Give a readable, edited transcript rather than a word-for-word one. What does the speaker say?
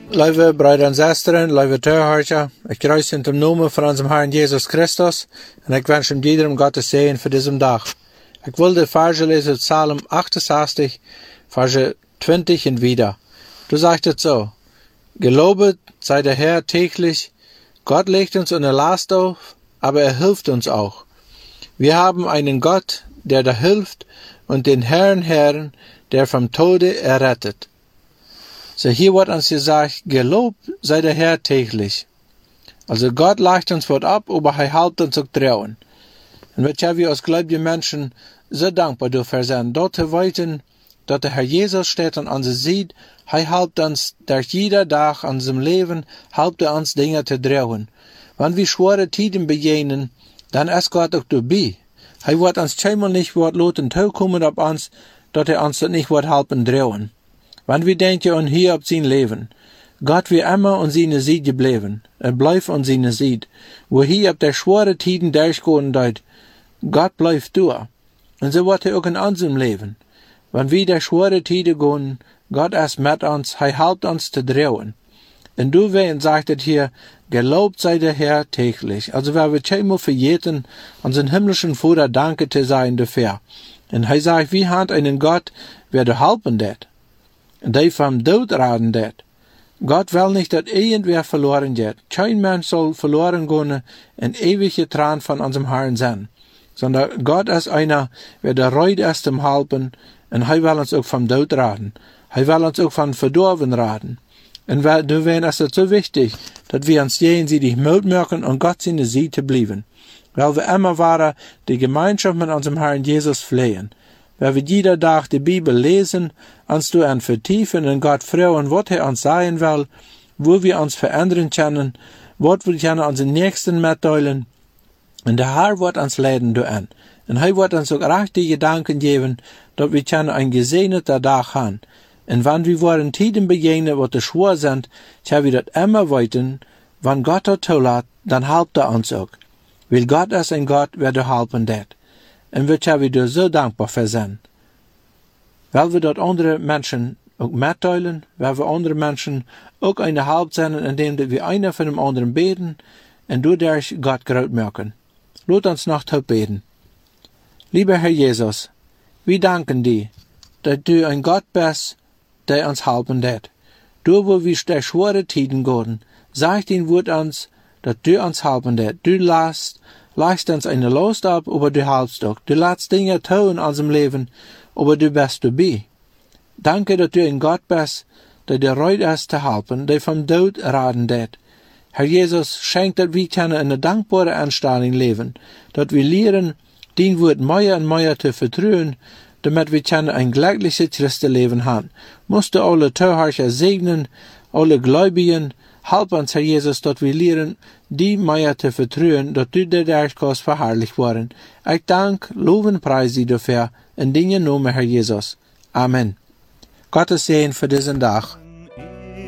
Lieve broeder en zusteren, lieve toehoorders, ik kruis in de naam van onze Herrn Jesus Christus en ik wens hem iedereen Gottes Segen voor deze dag. Ik wil de verse lezen uit Psalm 68, verse 20 en wieder. Du sagt es so: Gelobet sei der Herr täglich, Gott legt uns eine Last auf, aber hilft uns auch. Wir haben einen Gott, der da hilft, und den Herrn, der vom Tode errettet. So hier wird uns gesagt, gelobt sei der Herr täglich. Also Gott legt uns was ab, aber er hält uns auch trauen. Und wir als gläubige Menschen so dankbar dafür sein, dort zu weiten, dass der Herr Jesus steht und uns sieht, er hält uns durch jeder Tag an unserem Leben, hält uns Dinge zu trauen. Wenn wir schwere Tiden begegnen, dann ist Gott auch dabei. Er wird uns scheinbar nicht lassen zukommen auf uns, dass uns das nicht helfen trauen. Wenn wir denken an hier auf sein Leben, Gott wird immer an seine Seite geblieben. Bleibt an seine Seite. Wo hier auf der schwere Tiden durchgehen dort, Gott bleibt da. Und so wird auch in unserem Leben. Wenn wir der schwere Tiden gehen, Gott ist mit uns, er hilft uns zu trauen. Und du wirst, sagt es hier, gelobt sei der Herr täglich. Also wir scheinbar verjäten, unseren himmlischen Vater Danke zu sein dafür. Und er sagt, wir haben einen Gott, wer dir helfen wird. Und die vom Tod raden wird. Gott will nicht, dass irgendwer verloren wird. Kein Mensch soll verloren gehen in ewige Tran von unserem Herrn sein. Sondern Gott ist einer, wer der Reut ist zum Helfen, und er will uns auch vom Tod raden. Er will uns auch von Verdorben raden. Und deswegen ist es so wichtig, dass wir uns jenseitig Mut machen und Gott seine Seite bleiben. Weil wir immer weiter die Gemeinschaft mit unserem Herrn Jesus pflegen. Weil wir jeder Tag die Bibel lesen, uns durch vertiefen und Gott fragen, was er uns sagen will, wo wir uns verändern können, was wir können unseren Nächsten mitteilen. Und der Herr wird uns leiten durch. Und er wird uns auch rechte Gedanken geben, dass wir einen gesegneten Tag haben. Und wenn wir wollen Tiden begegnen, wo schwer sind, können wir das immer weiten, wenn Gott das zulässt, dann hilft er uns auch. Weil Gott ist ein Gott, wer dir helfen wird. Und wir können dir so dankbar für sein. Weil wir dort andere Menschen auch mitteilen, weil wir andere Menschen auch eine Halb sein, indem wir einer von dem anderen beten und dadurch Gott groß machen. Lass uns noch beten. Lieber Herr Jesus, wir danken dir, dass du ein Gott bist, der uns helfen wird. Du, wo wir durch schwere Tiden gehen, sag dein Wort uns, dass du uns helfen wird. Du lässt uns eine Last ab, aber du hilfst auch. Du lässt Dinge tun in unserem Leben, aber du bist dabei. Danke, dass du ein Gott bist, der dir reut ist zu helfen, der vom Tod raten wird. Herr Jesus, schenkt, dass wir in eine dankbare Anstellung leben, dass wir lernen, dein Wort mehr und mehr zu vertrauen, damit wir ein glückliches Christenleben haben. Musst du alle Zuhörer segnen, alle Gläubigen, help uns, Herr Jesus, dass wir lernen, die mehr zu vertrauen, dass du der Durchkast verherrlicht worden. Ich danke, loben, preise dafür, in deinem Namen, Herr Jesus. Amen. Gottes Segen für diesen Tag.